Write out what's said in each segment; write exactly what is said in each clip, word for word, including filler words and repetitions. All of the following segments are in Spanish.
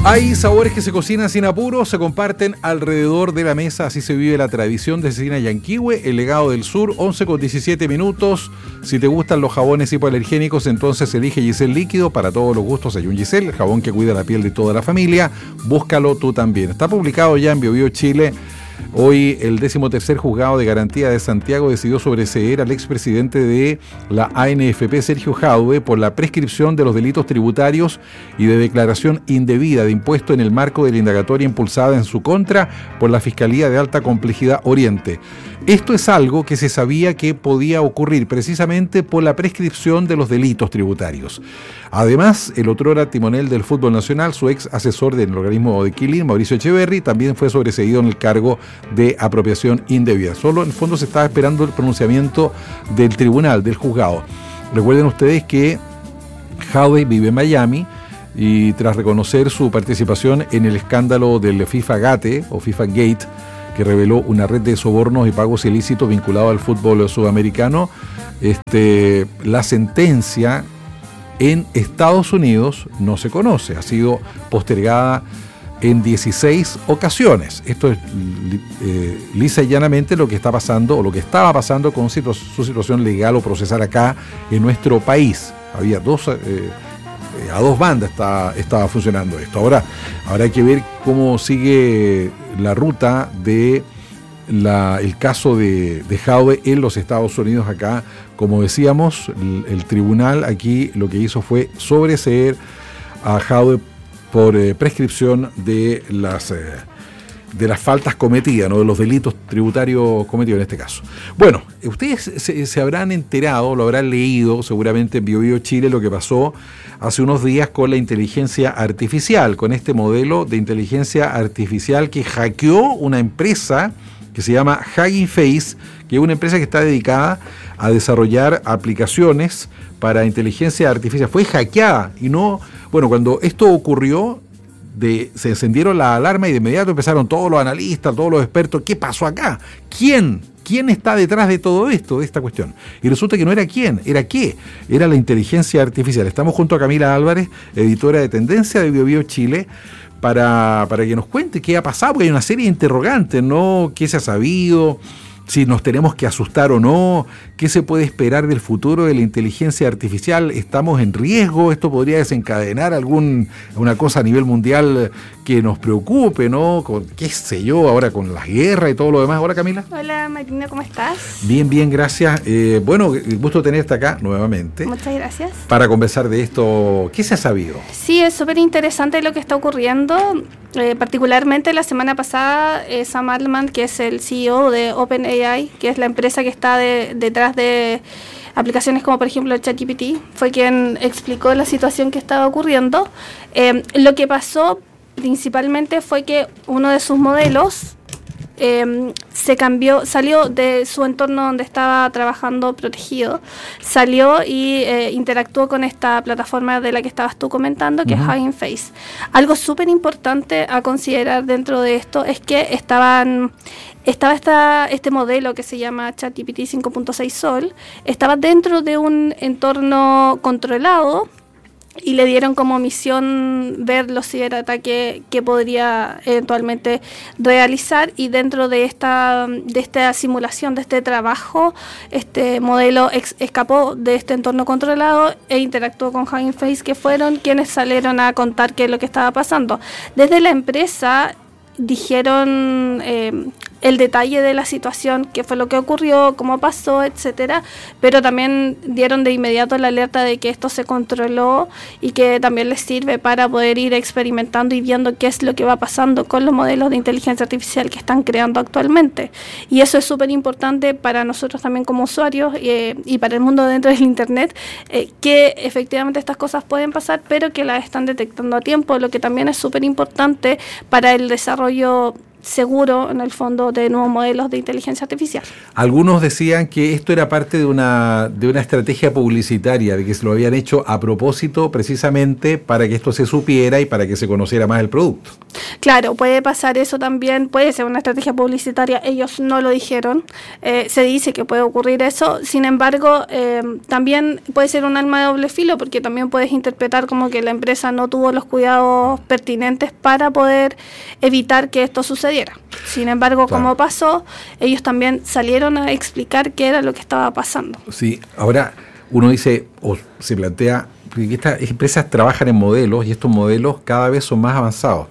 Hay sabores que se cocinan sin apuro, se comparten alrededor de la mesa, así se vive la tradición de Cecina Yanquihue, el legado del sur, once con diecisiete minutos. Si te gustan los jabones hipoalergénicos, entonces elige Giselle Líquido, para todos los gustos hay un Giselle, el jabón que cuida la piel de toda la familia, búscalo tú también. Está publicado ya en BioBio Chile. Hoy el décimo tercer juzgado de garantía de Santiago decidió sobreseer al expresidente de la A N F P, Sergio Jadue, por la prescripción de los delitos tributarios y de declaración indebida de impuesto en el marco de la indagatoria impulsada en su contra por la Fiscalía de Alta Complejidad Oriente. Esto es algo que se sabía que podía ocurrir precisamente por la prescripción de los delitos tributarios. Además, el otrora timonel del fútbol nacional, su ex asesor del organismo de Quilín, Mauricio Echeverri, también fue sobreseído en el cargo de apropiación indebida. Solo en el fondo se estaba esperando el pronunciamiento del tribunal, del juzgado. Recuerden ustedes que Jadue vive en Miami y tras reconocer su participación en el escándalo del FIFA Gate o FIFA Gate, que reveló una red de sobornos y pagos ilícitos vinculados al fútbol sudamericano, este, la sentencia en Estados Unidos no se conoce, ha sido postergada en dieciséis ocasiones. Esto es eh, lisa y llanamente lo que está pasando o lo que estaba pasando con situ- su situación legal o procesal acá en nuestro país. Había dos... Eh, a dos bandas está, estaba funcionando esto. Ahora habrá que ver cómo sigue la ruta de la, el caso de, de Jadue en los Estados Unidos. Acá, como decíamos, el, el tribunal aquí lo que hizo fue sobreseer a Jadue por eh, prescripción de las eh, de las faltas cometidas, ¿no? De los delitos tributarios cometidos en este caso. Bueno, ustedes se, se habrán enterado, lo habrán leído seguramente en BioBio Chile, lo que pasó hace unos días con la inteligencia artificial, con este modelo de inteligencia artificial que hackeó una empresa que se llama Hugging Face, que es una empresa que está dedicada a desarrollar aplicaciones para inteligencia artificial. Fue hackeada y no... Bueno, cuando esto ocurrió, De, se encendieron la alarma y de inmediato empezaron todos los analistas, todos los expertos. ¿Qué pasó acá? ¿Quién? ¿Quién está detrás de todo esto, de esta cuestión? Y resulta que no era quién, ¿era qué? Era la inteligencia artificial. Estamos junto a Camila Álvarez, editora de Tendencia de BioBio Chile, para, para que nos cuente qué ha pasado, porque hay una serie de interrogantes, ¿no? ¿Qué se ha sabido? Si nos tenemos que asustar o no, qué se puede esperar del futuro de la inteligencia artificial, estamos en riesgo, esto podría desencadenar algún una cosa a nivel mundial que nos preocupe, ¿no? Con, qué sé yo, ahora con las guerras y todo lo demás. Hola, Camila. Hola, Marina, ¿cómo estás? Bien, bien, gracias. Eh, bueno, el gusto de tenerte acá nuevamente. Muchas gracias. Para conversar de esto, ¿qué se ha sabido? Sí, es súper interesante lo que está ocurriendo. Eh, particularmente la semana pasada, eh, Sam Altman, que es el C E O de OpenAI, que es la empresa que está de, detrás de aplicaciones como por ejemplo ChatGPT, fue quien explicó la situación que estaba ocurriendo. Eh, lo que pasó principalmente fue que uno de sus modelos eh, se cambió, salió de su entorno donde estaba trabajando protegido, salió y eh, interactuó con esta plataforma de la que estabas tú comentando, que uh-huh. es Hugging Face. Algo súper importante a considerar dentro de esto es que estaban... Estaba esta, este modelo que se llama ChatGPT cinco punto seis Sol, estaba dentro de un entorno controlado y le dieron como misión ver los ciberataques que podría eventualmente realizar, y dentro de esta, de esta simulación, de este trabajo, este modelo ex, escapó de este entorno controlado e interactuó con Hugging Face, que fueron quienes salieron a contar qué es lo que estaba pasando. Desde la empresa dijeron eh, el detalle de la situación, qué fue lo que ocurrió, cómo pasó, etcétera, pero también dieron de inmediato la alerta de que esto se controló y que también les sirve para poder ir experimentando y viendo qué es lo que va pasando con los modelos de inteligencia artificial que están creando actualmente. Y eso es súper importante para nosotros también como usuarios eh, y para el mundo dentro del Internet, eh, que efectivamente estas cosas pueden pasar, pero que las están detectando a tiempo, lo que también es súper importante para el desarrollo seguro, en el fondo, de nuevos modelos de inteligencia artificial. Algunos decían que esto era parte de una, de una estrategia publicitaria, de que se lo habían hecho a propósito precisamente para que esto se supiera y para que se conociera más el producto. Claro, puede pasar eso también, puede ser una estrategia publicitaria, ellos no lo dijeron, eh, se dice que puede ocurrir eso, sin embargo, eh, también puede ser un arma de doble filo, porque también puedes interpretar como que la empresa no tuvo los cuidados pertinentes para poder evitar que esto sucediera. Sin embargo, claro, como pasó, ellos también salieron a explicar qué era lo que estaba pasando. Sí, ahora uno dice, o se plantea, que estas empresas trabajan en modelos y estos modelos cada vez son más avanzados.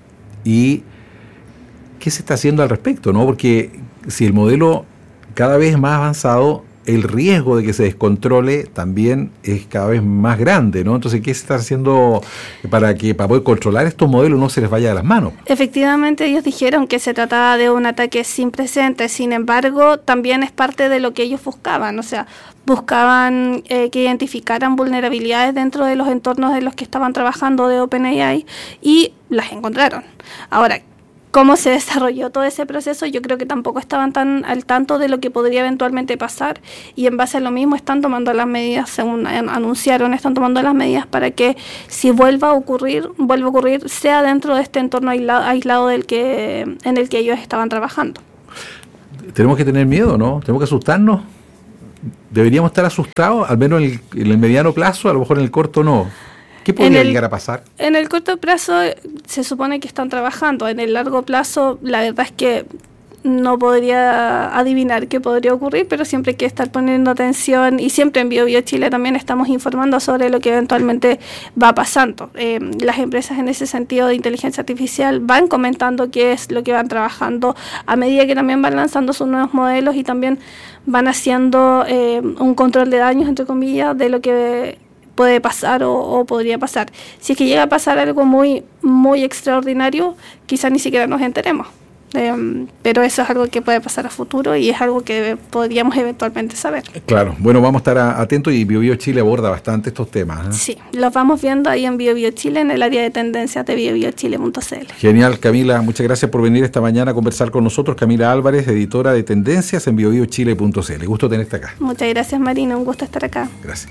¿Y qué se está haciendo al respecto, no? Porque si el modelo cada vez es más avanzado, el riesgo de que se descontrole también es cada vez más grande, ¿no? Entonces, ¿qué se está haciendo para que para poder controlar estos modelos no se les vaya de las manos? Efectivamente, ellos dijeron que se trataba de un ataque sin precedentes, sin embargo, también es parte de lo que ellos buscaban, o sea, buscaban eh, que identificaran vulnerabilidades dentro de los entornos en los que estaban trabajando de OpenAI y las encontraron. Ahora, ¿cómo se desarrolló todo ese proceso? Yo creo que tampoco estaban tan al tanto de lo que podría eventualmente pasar y en base a lo mismo están tomando las medidas, según anunciaron, están tomando las medidas para que si vuelva a ocurrir, vuelva a ocurrir, sea dentro de este entorno aislado, aislado del que, en el que ellos estaban trabajando. Tenemos que tener miedo, ¿no? Tenemos que asustarnos. Deberíamos estar asustados, al menos en el, en el mediano plazo, a lo mejor en el corto no. ¿Qué podría el, llegar a pasar? En el corto plazo se supone que están trabajando. En el largo plazo, la verdad es que no podría adivinar qué podría ocurrir, pero siempre hay que estar poniendo atención y siempre en BioBio Chile también estamos informando sobre lo que eventualmente va pasando. Eh, las empresas en ese sentido de inteligencia artificial van comentando qué es lo que van trabajando a medida que también van lanzando sus nuevos modelos y también van haciendo eh, un control de daños, entre comillas, de lo que puede pasar o, o podría pasar. Si es que llega a pasar algo muy muy extraordinario, quizás ni siquiera nos enteremos. Eh, pero eso es algo que puede pasar a futuro y es algo que podríamos eventualmente saber. Claro, bueno, vamos a estar a, atentos y BioBio Chile aborda bastante estos temas, ¿eh? Sí, los vamos viendo ahí en BioBio Chile, en el área de tendencias de bio bio chile punto c l. Genial, Camila, muchas gracias por venir esta mañana a conversar con nosotros. Camila Álvarez, editora de Tendencias en bio bio chile punto c l. Gusto tenerte acá. Muchas gracias, Marina, un gusto estar acá. Gracias.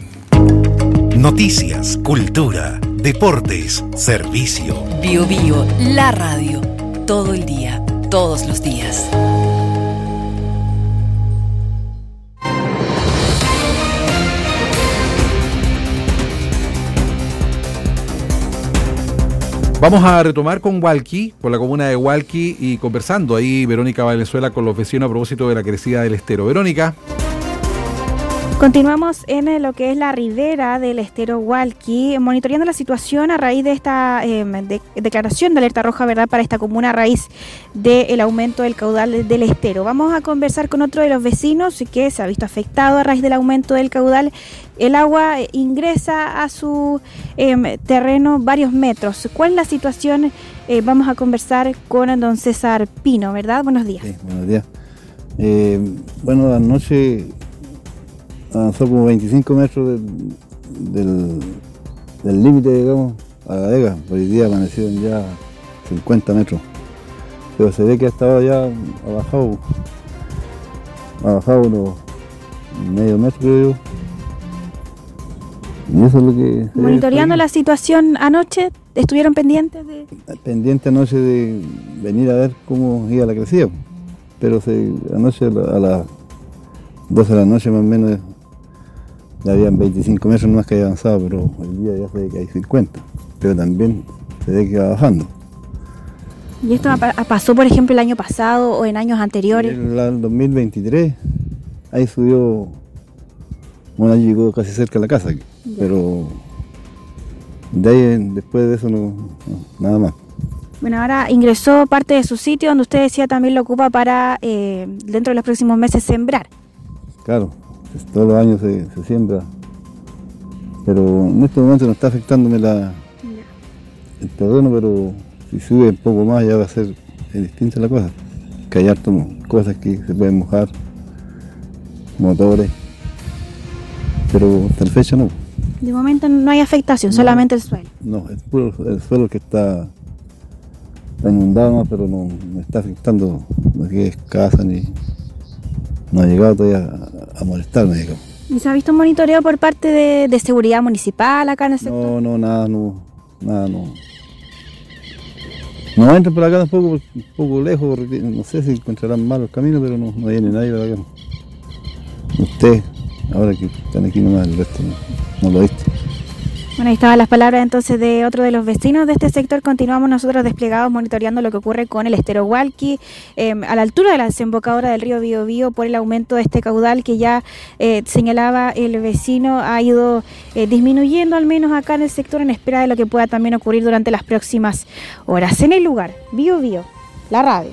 Noticias, cultura, deportes, servicio. BioBio, la radio, todo el día. Todos los días. Vamos a retomar con Hualqui, con la comuna de Hualqui y conversando ahí Verónica Valenzuela con los vecinos a propósito de la crecida del estero. Verónica. Continuamos en lo que es la ribera del estero Hualqui, monitoreando la situación a raíz de esta eh, de, declaración de alerta roja, ¿verdad?, para esta comuna a raíz del aumento del caudal del estero. Vamos a conversar con otro de los vecinos que se ha visto afectado a raíz del aumento del caudal. El agua ingresa a su eh, terreno varios metros. ¿Cuál es la situación? Eh, vamos a conversar con don César Pino, ¿verdad? Buenos días. Sí, buenos días. Eh, bueno, anoche avanzó como veinticinco metros del, del límite, digamos, a la vega. Hoy día amanecieron ya cincuenta metros. Pero se ve que hasta ahora ya ha bajado, ha bajado unos medio metro, creo yo. Y eso es lo que... Monitoreando la situación anoche, ¿estuvieron pendientes de...? Pendiente anoche de venir a ver cómo iba la crecida. Pero se, anoche a las doce de la noche más o menos ya habían veinticinco metros más que había avanzado, pero hoy día ya se ve que hay cincuenta, pero también se ve que va bajando. ¿Y esto pasó, por ejemplo, el año pasado o en años anteriores? En el dos mil veintitrés, ahí subió, bueno, ahí llegó casi cerca de la casa, ya. Pero de ahí, después de eso, no, no, nada más. Bueno, ahora ingresó parte de su sitio, donde usted decía también lo ocupa para, eh, dentro de los próximos meses, sembrar. Claro. Todos los años se, se siembra, pero en este momento no está afectándome la, el terreno, pero si sube un poco más ya va a ser distinta la cosa, que hay hartas cosas que se pueden mojar, motores, pero hasta la fecha no. De momento no hay afectación, no, solamente el suelo. No, es puro el suelo que está está inundado nomás, pero no me está afectando lo que es casa, ni no ha llegado todavía a, a molestarme, digamos. ¿Y se ha visto un monitoreo por parte de, de seguridad municipal acá en el sector? No, no, nada, no, nada, no. No entran por acá tampoco, porque un poco lejos, no sé si encontrarán mal los caminos, pero no, no viene nadie por acá. Usted, ahora que están aquí nomás, el resto no, no lo he visto. Bueno, ahí estaban las palabras entonces de otro de los vecinos de este sector. Continuamos nosotros desplegados monitoreando lo que ocurre con el estero Hualqui, eh, a la altura de la desembocadura del río Biobío, por el aumento de este caudal que ya eh, señalaba el vecino, ha ido eh, disminuyendo al menos acá en el sector, en espera de lo que pueda también ocurrir durante las próximas horas. En el lugar, Biobío, la radio.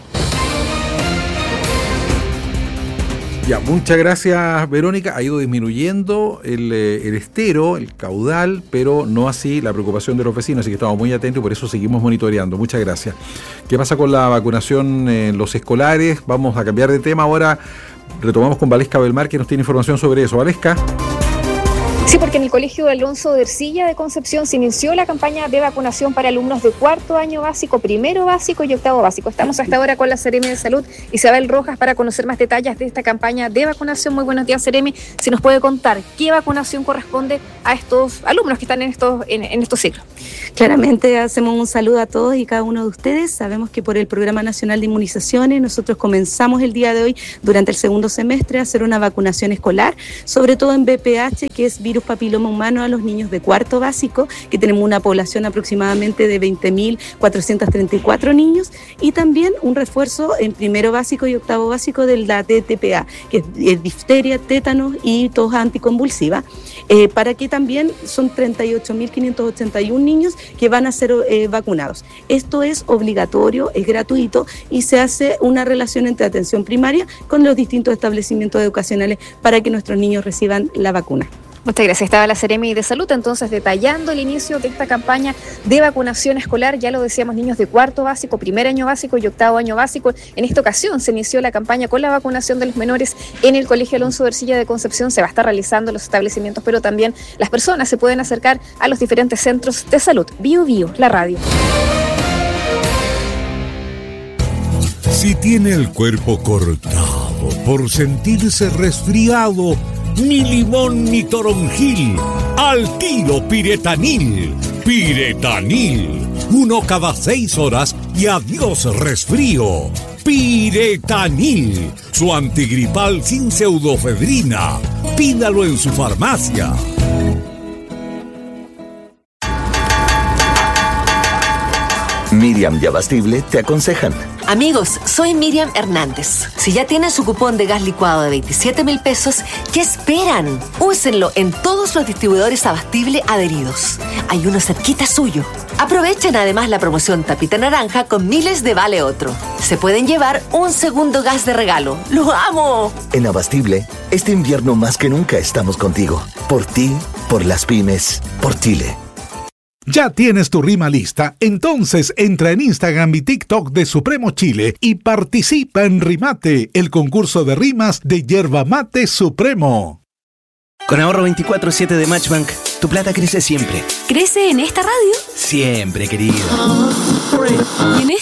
Ya, muchas gracias, Verónica. Ha ido disminuyendo el, el estero, el caudal, pero no así la preocupación de los vecinos, así que estamos muy atentos y por eso seguimos monitoreando. Muchas gracias. ¿Qué pasa con la vacunación en los escolares? Vamos a cambiar de tema ahora. Retomamos con Valesca Belmar, que nos tiene información sobre eso. Valesca. Sí, porque en el Colegio Alonso de Ercilla de Concepción se inició la campaña de vacunación para alumnos de cuarto año básico, primero básico y octavo básico. Estamos hasta ahora con la Seremi de Salud, Isabel Rojas, para conocer más detalles de esta campaña de vacunación. Muy buenos días, Seremi. Si nos puede contar qué vacunación corresponde a estos alumnos que están en estos, en, en estos ciclos. Claramente hacemos un saludo a todos y cada uno de ustedes. Sabemos que por el Programa Nacional de Inmunizaciones nosotros comenzamos el día de hoy, durante el segundo semestre, a hacer una vacunación escolar, sobre todo en V P H, que es virus papiloma humano, a los niños de cuarto básico, que tenemos una población aproximadamente de veinte mil cuatrocientos treinta y cuatro niños, y también un refuerzo en primero básico y octavo básico de la D T P A, que es difteria, tétanos y tos anticonvulsiva, eh, para que también son treinta y ocho mil quinientos ochenta y uno niños que van a ser eh, vacunados. Esto es obligatorio, es gratuito y se hace una relación entre atención primaria con los distintos establecimientos educacionales para que nuestros niños reciban la vacuna. Muchas gracias. Estaba la Seremi de Salud entonces detallando el inicio de esta campaña de vacunación escolar. Ya lo decíamos, niños de cuarto básico, primer año básico y octavo año básico. En esta ocasión se inició la campaña con la vacunación de los menores en el Colegio Alonso de Ercilla de Concepción. Se va a estar realizando en los establecimientos, pero también las personas se pueden acercar a los diferentes centros de salud. Bio Bio, la radio. Si tiene el cuerpo cortado por sentirse resfriado, ni limón ni toronjil, al tiro Piretanil. Piretanil, uno cada seis horas y adiós resfrío. Piretanil, su antigripal sin pseudofedrina. Pídalo en su farmacia. Miriam y Abastible te aconsejan. Amigos, soy Miriam Hernández. Si ya tienen su cupón de gas licuado de veintisiete mil pesos, ¿qué esperan? Úsenlo en todos los distribuidores Abastible adheridos. Hay uno cerquita suyo. Aprovechen además la promoción Tapita Naranja con miles de vale otro. Se pueden llevar un segundo gas de regalo. ¡Lo amo! En Abastible, este invierno más que nunca estamos contigo. Por ti, por las pymes, por Chile. ¿Ya tienes tu rima lista? Entonces entra en Instagram y TikTok de Supremo Chile y participa en Rimate, el concurso de rimas de Yerba Mate Supremo. Con ahorro veinticuatro siete de Matchbank, tu plata crece siempre. ¿Crece en esta radio? Siempre, querido. ¿Y en